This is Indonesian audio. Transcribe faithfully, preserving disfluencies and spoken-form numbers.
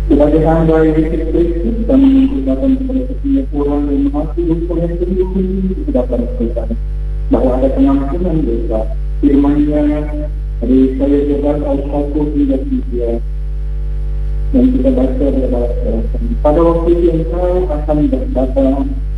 Sebagai hamba yang Kristus dan menggunakan sebagai pulang dan masih untuk yang sendiri dapat berkata bahwa ada pengampunan dosa. Firman-Nya dari saya coba al satu hingga tiga dan kita baca pada pada waktu yang kau akan berkata